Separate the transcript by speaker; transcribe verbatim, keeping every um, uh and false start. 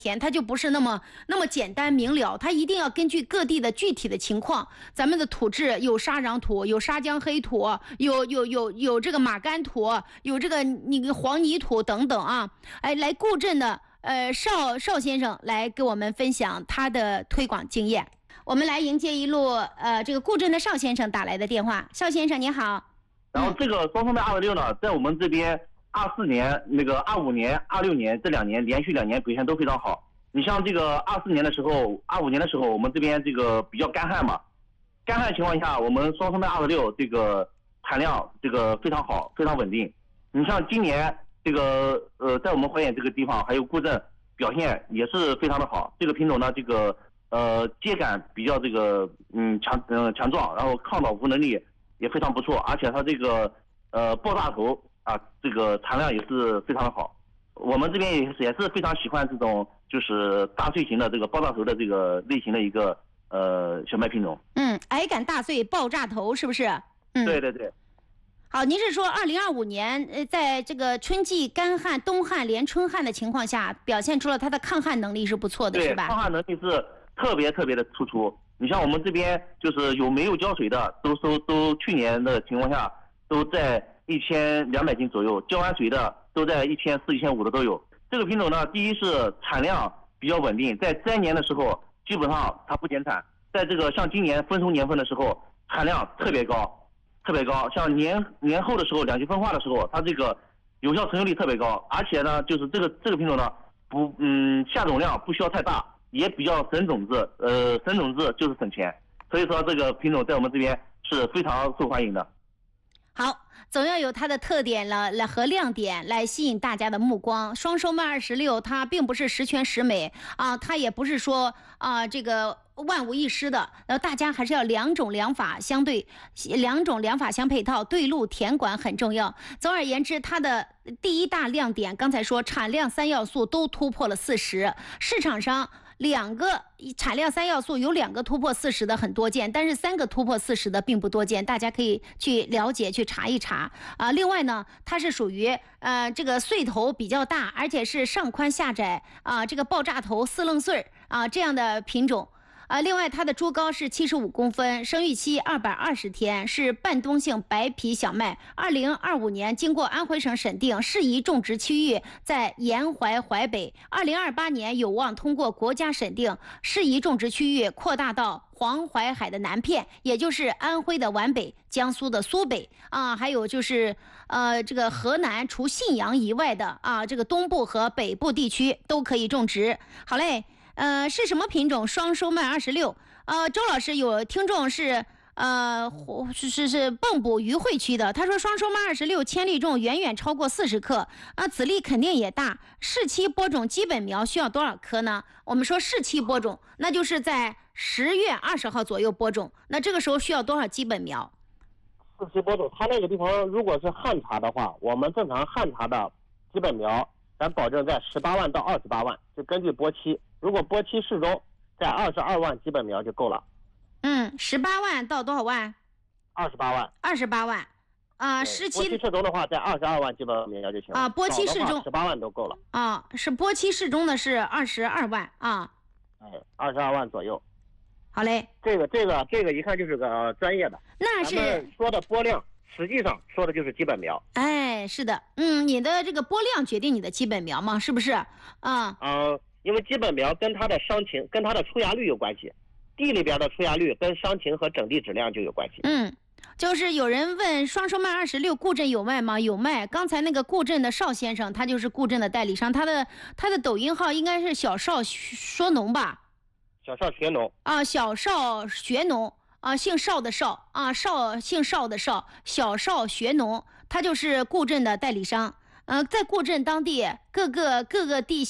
Speaker 1: 田它就不是那么那么简单明了，它一定要根据各地的具体的情况，咱们的土质有沙壤土，有沙浆黑土，有有有有这个马干土，有这个那个黄泥土等等啊，哎，来固镇的呃邵邵先生来给我们分享他的推广经验。我们来迎接一路呃这个固镇的邵先生打来的电话。邵先生你好。
Speaker 2: 然后这个双生麦二十六呢，在我们这边二四年、那个二五年、二六年这两年连续两年表现都非常好。你像这个二四年的时候、二五年的时候，我们这边这个比较干旱嘛，干旱情况下，我们双生麦二十六这个产量这个非常好，非常稳定。你像今年这个呃，在我们怀远这个地方还有固镇表现也是非常的好。这个品种呢，这个呃秸秆比较这个嗯强嗯、呃、强壮，然后抗倒伏能力也非常不错，而且它这个呃爆炸头啊，这个产量也是非常的好。我们这边也是也是非常喜欢这种就是大穗型的这个爆炸头的这个类型的一个呃小麦品种。
Speaker 1: 嗯，矮杆大穗爆炸头是不是？嗯，
Speaker 2: 对对对。
Speaker 1: 好，您是说二零二五年呃在这个春季干旱、冬旱连春旱的情况下，表现出了它的抗旱能力是不错的，是吧？
Speaker 2: 对，抗旱能力是特别特别的突出。你像我们这边就是有没有浇水的，都都都去年的情况下都在一千两百斤左右，浇完水的都在一千四、一千五的都有。这个品种呢，第一是产量比较稳定，在摘年的时候基本上它不减产，在这个像今年丰收年份的时候，产量特别高，特别高。像年年后的时候，两极分化的时候，它这个有效成熟率特别高，而且呢，就是这个这个品种呢，不嗯下种量不需要太大，也比较省种子，呃省种子就是省钱，所以说这个品种在我们这边是非常受欢迎的。
Speaker 1: 好，总要有它的特点了来和亮点来吸引大家的目光。双收麦二十六它并不是十全十美啊，它也不是说啊这个万无一失的，然后大家还是要两种两法相对，两种两法相配套，对路田管很重要。总而言之，它的第一大亮点，刚才说产量三要素都突破了四十，市场上两个产量三要素有两个突破四十的很多见，但是三个突破四十的并不多见，大家可以去了解去查一查啊。另外呢，它是属于呃这个穗头比较大，而且是上宽下窄啊，这个爆炸头四楞穗啊这样的品种。啊，另外它的株高是七十五公分，生育期二百二十天，是半冬性白皮小麦。二零二五年经过安徽省审定，适宜种植区域在沿淮淮北。二零二八年有望通过国家审定，适宜种植区域扩大到黄淮海的南片，也就是安徽的皖北、江苏的苏北啊，还有就是呃这个河南除信阳以外的啊这个东部和北部地区都可以种植。好嘞。呃，是什么品种？双收麦二十六。呃，周老师有听众是呃是是是蚌埠余会区的，他说双收麦二十六千粒重远远超过四十克啊，籽粒肯定也大。适期播种基本苗需要多少颗呢？我们说适期播种，那就是在十月二十号左右播种，那这个时候需要多少基本苗？
Speaker 3: 适期播种，它那个地方如果是旱茬的话，我们正常旱茬的基本苗，咱保证在十八万到二十八万，就根据播期。如果播期适中，在二十二万基本苗就够了。
Speaker 1: 嗯，十八万到多少万？
Speaker 3: 二十八万。
Speaker 1: 二十八万，啊、呃，十七。
Speaker 3: 播期适中的话，在二十二万基本苗就行了。
Speaker 1: 啊，播期适中，
Speaker 3: 十八万都够了。
Speaker 1: 啊，是播期适中的是二十二万啊。
Speaker 3: 哎，二十二万左右。
Speaker 1: 好嘞。
Speaker 3: 这个这个这个一看就是个、呃、专业的。
Speaker 1: 那是
Speaker 3: 咱们说的播量，实际上说的就是基本苗。
Speaker 1: 哎，是的，嗯，你的这个播量决定你的基本苗嘛，是不是？啊。
Speaker 3: 嗯。呃因为基本苗跟它的伤情、跟它的出芽率有关系，地里边的出芽率跟伤情和整地质量就有关系。
Speaker 1: 嗯，就是有人问双收麦二十六固镇有卖吗？有卖。刚才那个固镇的邵先生，他就是固镇的代理商，他的他的抖音号应该是小邵说农吧？
Speaker 3: 小邵学农
Speaker 1: 啊，小邵学农啊，姓邵的邵啊，邵姓邵的邵，小邵学农，他就是固镇的代理商。呃，在固镇当地各个各个地。